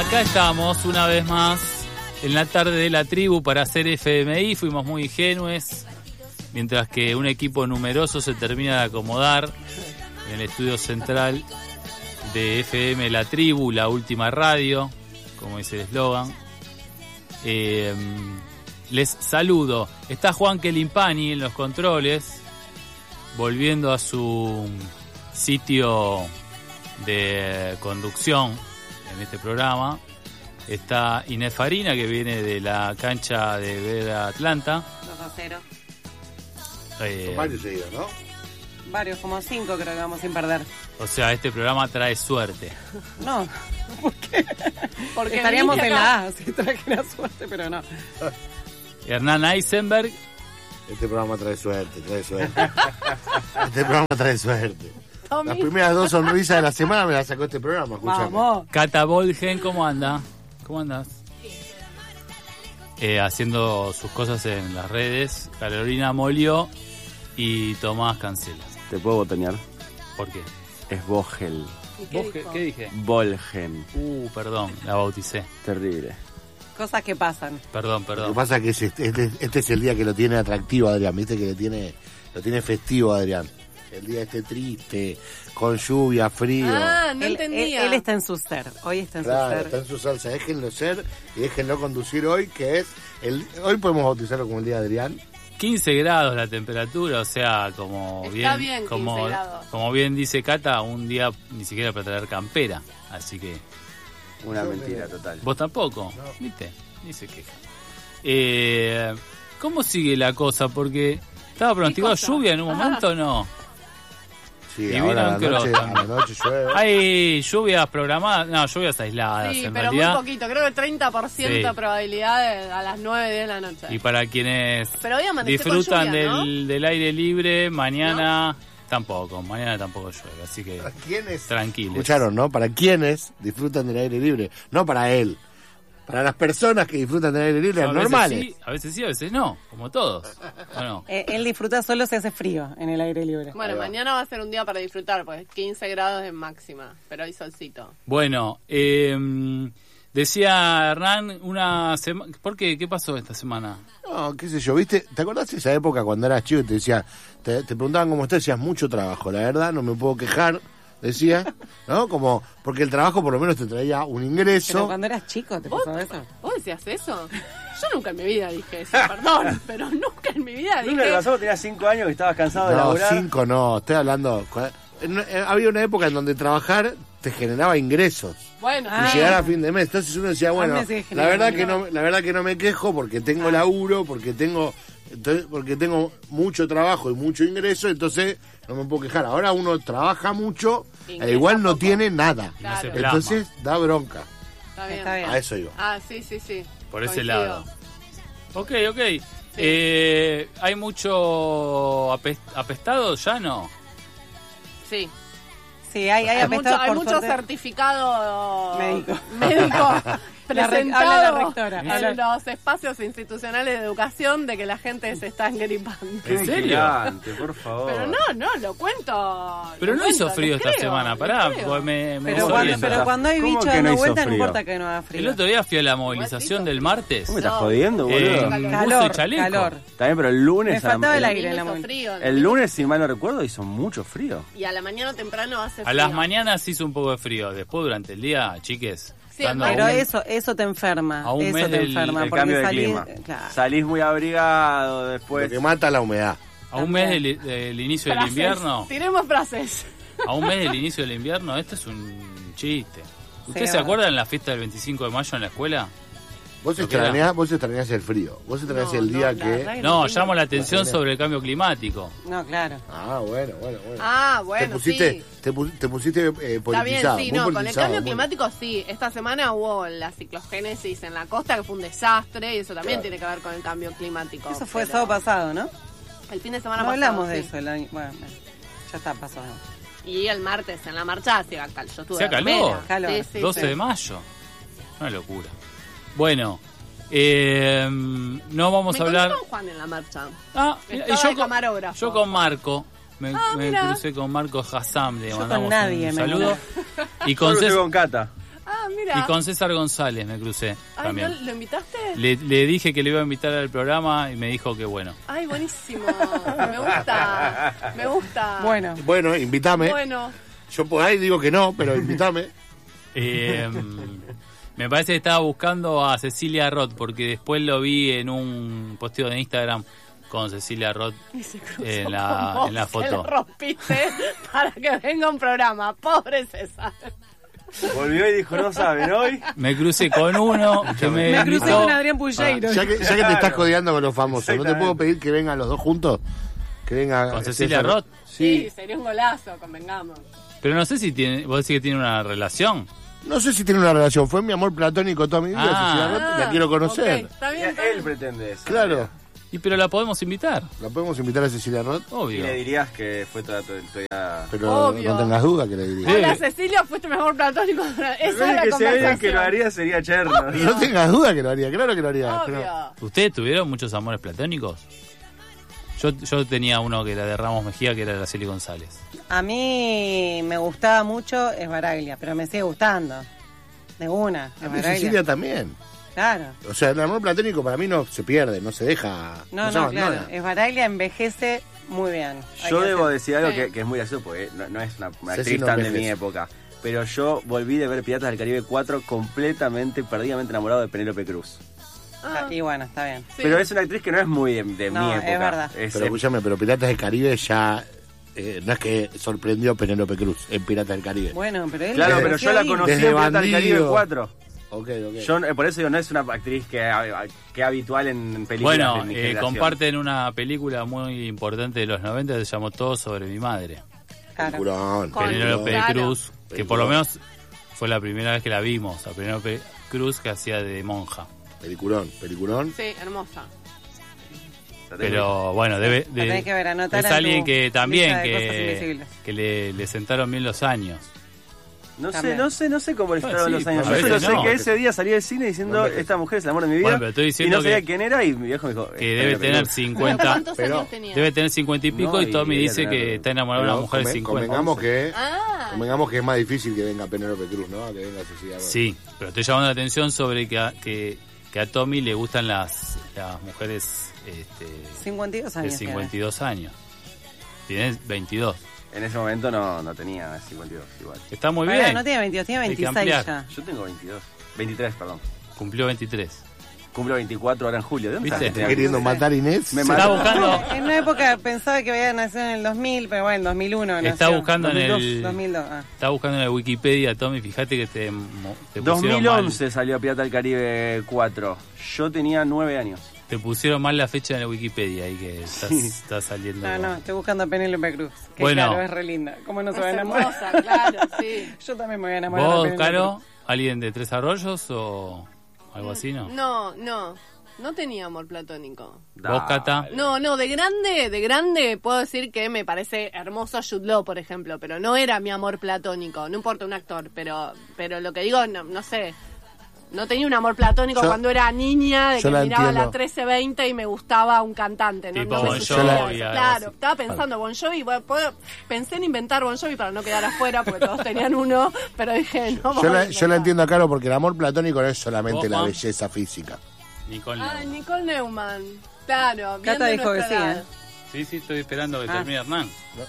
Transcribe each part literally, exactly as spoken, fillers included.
Acá estamos una vez más en la tarde de la tribu para hacer F M I. Fuimos muy ingenuos, mientras que un equipo numeroso se termina de acomodar en el estudio central de F M La Tribu, la última radio, como dice el eslogan. Eh, les saludo. Está Juan Kelimpani en los controles, volviendo a su sitio de conducción en este programa. Está Inés Farina, que viene de la cancha de Veda Atlanta. dos a cero. Eh, Son varios seguidos, ¿no? Varios, como cinco creo que vamos sin perder. o sea, este programa trae suerte. No, ¿por qué? Porque estaríamos en viniste acá. la A si trajera suerte, pero no. Hernán Eisenberg. Este programa trae suerte, trae suerte. Este programa trae suerte. Tommy. Las primeras dos sonrisas de la semana me las sacó este programa, escuchame. Vamos. Cata Bolgen, ¿cómo anda? ¿Cómo andas? Eh, haciendo sus cosas en las redes. Carolina Molio y Tomás Cancela. ¿Te puedo botonear? ¿Por qué? Es Vogel. ¿Y ¿Vos qué qué, dijo? qué dije? Volgen. Uh, perdón, la bauticé. Terrible. Cosas que pasan. Perdón, Lo que perdón. pasa es que es este, este, este es el día que lo tiene atractivo Adrián, viste que le tiene, lo tiene festivo Adrián. El día este triste, con lluvia, frío. Ah, no él, entendía. él- él está en su ser. Hoy está en Claro, su ser. está en su salsa. Déjenlo ser y déjenlo conducir hoy, que es el. Hoy podemos bautizarlo como el día de Adrián. quince grados la temperatura, o sea, como Está bien, bien, como, quince grados. como bien dice Cata, un día ni siquiera para traer campera. Así que Una mentira total. vos tampoco, ¿viste? Ni se queja. Eh, ¿Cómo sigue la cosa? Porque estaba pronosticado cosa? lluvia en un momento o no. Sí, Y ahora a vino la un noche, cross a la noche llueve. Hay lluvias programadas, no, lluvias aisladas Sí, en pero muy realidad. poquito. Creo que treinta por ciento Sí. probabilidad de- a las nueve de la noche. Y para quienes Pero hoy amaneció con disfrutan lluvia, ¿no? del, del aire libre, mañana tampoco, mañana tampoco llueve, así que ¿Para quiénes? tranquilos. Escucharon, ¿no? Para quienes disfrutan del aire libre. No para él. Para las personas que disfrutan del aire libre, A veces normales. sí, a veces sí, a veces no, como todos. ¿O no? Eh, él disfruta solo si hace frío en el aire libre. Bueno, Ahí va. mañana va a ser un día para disfrutar, pues quince grados de máxima, pero hay solcito. Bueno, eh, decía Hernán, una semana... ¿Por qué? ¿Qué pasó esta semana? No, qué sé yo, ¿viste? ¿Te acordás de esa época cuando eras chico y te decía, te, te preguntaban cómo estás, decías mucho trabajo, la verdad, no me puedo quejar, decía, ¿no? Como, porque el trabajo por lo menos te traía un Pero ingreso. cuando eras chico, ¿te ¿Vos, pasó eso? ¿Vos decías eso? Yo nunca en mi vida dije eso, perdón, pero nunca en mi vida Nunca te dije... pasó, tenías cinco años y estabas cansado de No, laburar. cinco no, estoy hablando. en- en- había una época en donde trabajar te generaba ingresos. Bueno, Ah. Y llegar a fin de mes. Entonces uno decía, bueno, me sigue la generando. verdad que no, la verdad que no me quejo porque tengo laburo, porque tengo, entonces, porque tengo mucho trabajo y mucho ingreso, entonces no me puedo quejar. Ahora uno trabaja mucho Ingresa e igual no poco. tiene nada. Claro. se plasma. Entonces da bronca. está bien. Está bien. A eso iba. Ah, sí, sí, sí. Por ese Coincido. lado. Ok, ok. Eh, ¿Hay mucho apest- apestado? ¿Ya no? Sí. Sí, hay, hay, Hay mucho, apestados hay por mucho suerte. certificado Médico. médico La re- presentado habla la rectora, en habla. los espacios institucionales de educación de que la gente se está engripando. ¿En serio? Gigante, por favor. Pero no, no, lo cuento. Pero lo no cuento, hizo frío les esta creo, semana, les pará, creo. porque me, me Pero hizo cuando, bien. pero cuando hay ¿Cómo bichos que no dando hizo vuelta, no frío? importa que no haga frío. El otro día fui a la movilización del martes. ¿Cómo me estás No. jodiendo, boludo? Eh, Calor. buzo y Calor, chaleco. calor. Está bien, pero el lunes... Me faltaba a- el el, aire en la Hizo movil- frío, el lunes, si mal no recuerdo, hizo mucho frío. Y a la mañana temprano hace frío. A las mañanas hizo un poco de frío. Después, durante el día, chiques, Sí, estando Pero a un- eso, eso te enferma. a un eso mes te del- enferma. El porque cambio de salís- clima. Claro. Salís muy abrigado, después... Lo que mata la humedad. a un mes del, del inicio del Frases. invierno. Tiremos frases. A un mes del inicio del invierno, esto es un chiste. ¿Ustedes Sí, se bueno. acuerdan de la fiesta del veinticinco de mayo en la escuela? Vos Lo que extrañás, vos extrañás el frío. Vos extrañás No, el no, día la que... verdad que No, tengo- llamo la atención sobre el cambio climático. No, claro. Ah, bueno, bueno, bueno. Ah, bueno, te pusiste, sí. te, pu- te pusiste eh, Está bien, politizado. sí, muy no, con el politizado, cambio muy- climático sí. Esta semana hubo la ciclogénesis en la costa, que fue un desastre, y eso también Claro. tiene que ver con el cambio climático. Eso fue el pero sábado pasado, ¿no? El fin de semana No pasado. hablamos de sí. eso. El año- bueno, bueno, ya está, pasó. Y el martes en la marcha hacía cal. Yo estuve ¿Hacía de calor? remera. Calor. Sí, sí, doce sí. de mayo. Una locura. Bueno, eh, no vamos Me a hablar... encontré con Juan en la marcha. Ah, Estaba y yo de con, camarógrafo. yo con Marco. Me, Ah, me mira. crucé con Marco Hassam, le Yo mandamos con nadie un me saludo. Y Con con, César... César, con Cata. Ah, Ah, mira. Y con César González me crucé Ay, también. ¿no lo invitaste? Le, le dije que le iba a invitar al programa y me dijo que bueno. Ay, buenísimo. Me gusta. Me gusta. Bueno, Bueno, invítame. Bueno. Yo por ahí digo que no, pero invítame. Eh, me parece que estaba buscando a Cecilia Roth porque después lo vi en un posteo de Instagram con Cecilia Roth Y se cruzó en con la, vos, en la se foto. le rompiste para que venga un programa. Pobre César. Volvió y dijo, no saben, hoy. Me crucé con uno que me, me crucé invitó. con Adrián Pulleiro. Ya que, ya que te estás codeando con los famosos, ¿no te Exactamente. puedo pedir que vengan los dos juntos? Que venga ¿Con Cecilia César- Roth? Sí, Sí. sería un golazo, convengamos. Pero no sé si tiene, vos decís que tiene una relación. No sé si tiene una relación. Fue mi amor platónico toda mi vida. Ah. Cecilia Roth, la quiero conocer. Ok, está bien, Y está él bien. pretende eso. Claro. Y pero la podemos invitar, ¿La podemos invitar a Cecilia Roth? Y obvio. le dirías que fue toda tu historia. Pero Obvio. no tengas duda que le diría. Sí. Hola Cecilia, fuiste mi amor platónico. Esa es la que si hay alguien que lo conversación. haría sería Cherno. No tengas duda que lo haría. Claro que lo haría. Obvio. pero- ¿Ustedes tuvieron muchos amores platónicos? Yo, yo tenía uno que era de Ramos Mejía, que era Araceli González. A mí me gustaba mucho Esbaraglia, pero me sigue gustando. De una, A mí Esbaraglia. Cecilia también. Claro. O sea, el amor platónico para mí no se pierde, no se deja. No, se no, abandona. claro. Esbaraglia envejece muy bien. Hay Yo que debo hacer- decir algo Sí. que, que es muy gracioso porque no, no es una, una Ceci actriz no tan de envejece. mi época. Pero yo volví de ver Piratas del Caribe cuatro completamente, perdidamente enamorado de Penélope Cruz. Ah, Y bueno, está bien. sí. Pero es una actriz que no es muy de, de No, mi es época. verdad. Es, Pero eh, escúchame, pero Piratas del Caribe ya. eh, no es que sorprendió a Penélope Cruz en Piratas del Caribe. Bueno, pero él claro, Desde- pero yo la conocí Desde en Piratas del Caribe Bandido. cuatro. Ok, ok. Yo, eh, por eso digo, no es una actriz que, que habitual en películas Bueno, de mi eh, generación. comparten una película muy importante de los noventa que se llamó Todo sobre mi madre. Claro. Peliculón, Con- Penélope Claro. Cruz, que por lo menos fue la primera vez que la vimos, a Penélope Cruz que hacía de monja. Peliculón, peliculón. Sí, hermosa. La tengo- Pero bueno, debe, La tenés de, que ver, anotala es en alguien tu que también lista de cosas que, invisibles. que le, le sentaron bien los años. No sé, También. no sé, no sé cómo le Bueno, estaban sí, los años. a Yo veces solo sé no. que ese día salí del cine diciendo, No, pero- esta mujer es el amor de mi vida. Bueno, pero estoy diciendo y no sabía que- quién era y mi viejo me dijo... Que "Eh, debe Penélope tener Cruz". cincuenta, ¿Cuántos pero- años tenía? debe tener cincuenta y pico No, y Tommy y dice debe tener- que está enamorado de Pero una mujer de conven- cincuenta. Convengamos que, Ah, convengamos que es más difícil que venga Penélope Cruz, ¿no? A que venga Cecilia Roth. Sí, pero estoy llamando la atención sobre que a, que, que a Tommy le gustan las, las mujeres este, cincuenta y dos de años. cincuenta y dos años. Tiene veintidós. En ese momento no, no tenía cincuenta y dos igual. Está muy Pará, bien. no tiene veintidós, tiene Hay que veintiséis ampliar. ya. Yo tengo veintidós. veintitrés, perdón. Cumplió veintitrés. Cumplo veinticuatro ahora en julio. ¿De dónde ¿Viste? sacaste? ¿Estás queriendo matar a Inés? Me Sí. Está mató. buscando, En una época pensaba que había nacido en el dos mil, pero bueno, en dos mil uno está nació. buscando en dos mil dos, el, dos mil dos, ah. está buscando en el Wikipedia, Tommy. Fíjate que te, mo- te pusieron dos mil once mal, salió Pirata del Caribe cuatro. Yo tenía nueve años. te pusieron mal la fecha en el Wikipedia ahí que estás, Sí. está saliendo. No, no, estoy buscando a Penélope Cruz. Que Bueno. claro, es re linda. ¿Cómo no se va a es enamorar? hermosa, claro, sí. Yo también me voy a enamorar de ¿Vos, Penélope Caro, Cruz. alguien de Tres Arroyos o algo así, no? No, no, no tenía amor platónico. ¿Vos, Cata? No, no, de grande, de grande puedo decir que me parece hermoso Jude Law, por ejemplo, pero no era mi amor platónico, no importa un actor, pero pero lo que digo, no, no sé, no tenía un amor platónico Yo- cuando era niña, de yo que la miraba entiendo. la trece veinte y me gustaba un cantante, no, Tipo no me Bon sucedía Jovi, eso. algo Claro, así. estaba pensando Bon Jovi, bueno, puedo- pensé en inventar Bon Jovi para no quedar afuera, porque todos tenían uno, pero dije, no, vamos Yo a la, yo la inventar. entiendo a Caro porque el amor platónico no es solamente ¿Vos, la Juan? belleza física. Nicole. Ah, Nicole Neumann, claro, bien Cata de dijo que nuestra sí, edad. ¿eh? Sí, sí, estoy esperando que Ah. termine Hernán.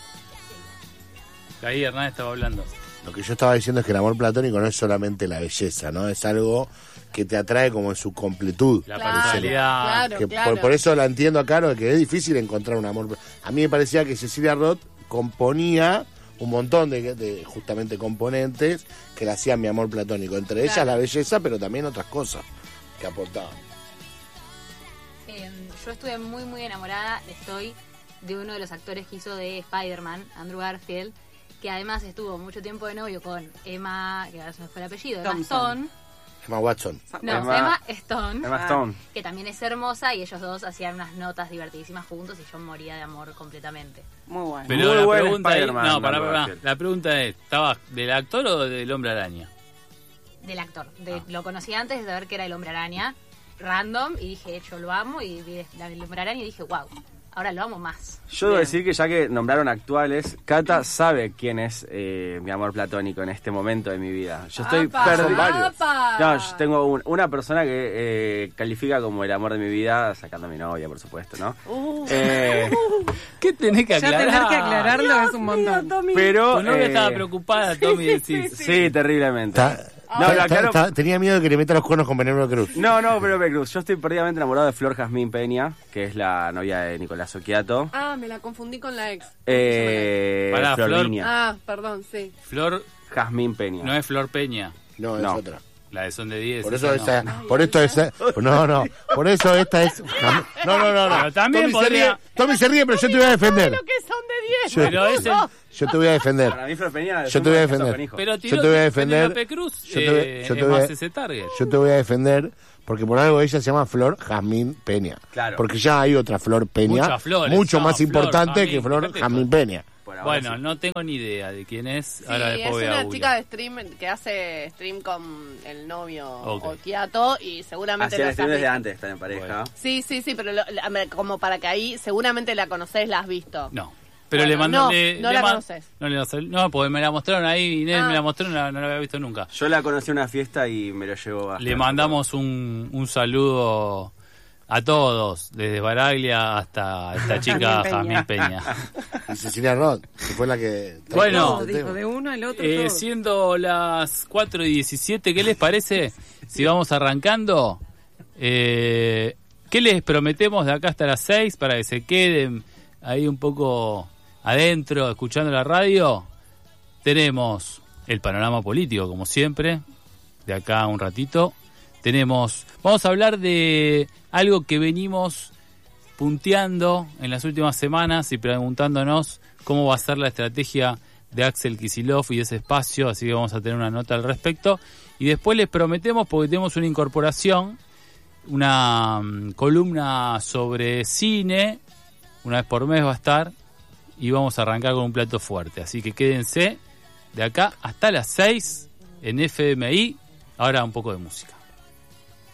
Ahí Hernán estaba hablando. Lo que yo estaba diciendo es que el amor platónico no es solamente la belleza, ¿no? Es algo que te atrae como en su completud. La Claro, personalidad. claro. Que por, por eso la entiendo a Caro, que es difícil encontrar un amor. A mí me parecía que Cecilia Roth componía un montón de, de justamente componentes que le hacían mi amor platónico. Entre ellas Claro. la belleza, pero también otras cosas que aportaban. Eh, yo estuve muy, muy enamorada, estoy de uno de los actores que hizo de Spider-Man, Andrew Garfield, que además estuvo mucho tiempo de novio con Emma, que ahora se me fue el apellido, Emma Thompson. Stone. Emma Watson. No, Emma- Emma, Stone, Emma Stone. que también es hermosa, y ellos dos hacían unas notas divertidísimas juntos y yo moría de amor completamente. Muy bueno. Pero Muy la buen pregunta es, Spider-Man, no, pará, Andrew pará. Garfield. La pregunta es, ¿estabas del actor o del Hombre Araña? Del actor. De, Ah. Lo conocí antes de saber que era el Hombre Araña, random, y dije, yo lo amo, y vi la del Hombre Araña y dije, wow. ahora lo amo más. Yo debo decir que ya que nombraron actuales, Cata sabe quién es eh, mi amor platónico en este momento de mi vida. Yo estoy ¡Apa! perdido. ¡Apa! No, yo tengo un- una persona que eh, califica como el amor de mi vida, sacando a mi novia, por supuesto, ¿no? Uh. Eh, ¿Qué tenés que Ya aclarar? tener que aclararlo es un montón. pero... Tu novia eh, estaba preocupada, Tommy, decís. Sí, terriblemente. Está- No, está- la está- aclaro- está- tenía miedo de que le meta los cuernos con Penélope Cruz. No, no, pero Cruz, yo estoy perdidamente enamorado de Flor Jazmín Peña, que es la novia de Nicolás Occhiato. Ah, me la confundí con la ex. Eh, Pará, Flor Flor. Viña. Ah, perdón, sí. Flor Jazmín Peña. no es Flor Peña, No, es No. otra. la de Son de diez. Por eso esa esa, no. por esto esa, no, no, por eso esta es. No, no, no, no. Pero también Tommy, podría- se ríe, Tommy se ríe, pero yo te voy a defender. Lo que son de diez. Yo, Pero es el- yo te voy a defender. Para mí Flor Peña es Yo un te voy a gato defender. canijo. Pero tiró Yo te voy a defender. Penélope Cruz, Yo te voy- eh, yo te es voy a- más ese target. Yo te voy a defender porque por algo ella se llama Flor Jazmín Peña. Claro. Porque ya hay otra Flor Peña. Muchas flores, mucho no, más Flor importante Jazmín, que Flor fíjate, Jazmín Peña. Por ahora Bueno, sí. no tengo ni idea de quién es. Sí, Ahora es después voy a una googlear. chica de stream que hace stream con el novio Ok. Occhiato y seguramente Hacía la el stream desde has antes, están en pareja. Bueno. Sí, sí, sí, pero lo- la- como para que ahí seguramente la conocés, la has visto. No. Pero Bueno, le mandó. no, le- no le la man- conoces. No, le- no, porque me la mostraron ahí. Inés Ah. me la mostró, no la, no la había visto nunca. Yo la conocí en una fiesta y me lo llevó a... Le mandamos un, un saludo a todos, desde Baraglia hasta esta chica Jazmín Jazmín Peña. Peña. Y Cecilia Roth, que fue la que. Bueno. No, dijo de uno al otro. Eh, todo. siendo las cuatro y diecisiete, ¿qué les parece si vamos arrancando? Eh, ¿Qué les prometemos de acá hasta las seis para que se queden ahí un poco adentro, escuchando la radio? Tenemos el panorama político, como siempre, de acá a un ratito. Tenemos, vamos a hablar de algo que venimos punteando en las últimas semanas y preguntándonos cómo va a ser la estrategia de Axel Kicillof y de ese espacio, así que vamos a tener una nota al respecto. Y después les prometemos, porque tenemos una incorporación, una mm, columna sobre cine, una vez por mes va a estar, y vamos a arrancar con un plato fuerte. Así que quédense de acá hasta las seis en F M I. Ahora un poco de música.